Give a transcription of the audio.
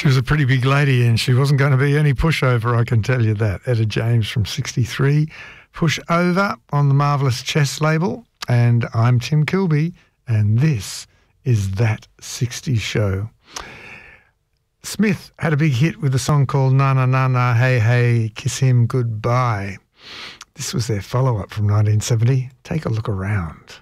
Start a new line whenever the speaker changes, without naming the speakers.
She was a pretty big lady and she wasn't going to be any pushover, I can tell you that. Etta James from 63, Push Over on the Marvellous Chess label. And I'm Tim Kilby and this is That 60s Show. Smith had a big hit with a song called Na Na Na Na Hey Hey Kiss Him Goodbye. This was their follow-up from 1970. Take a look around.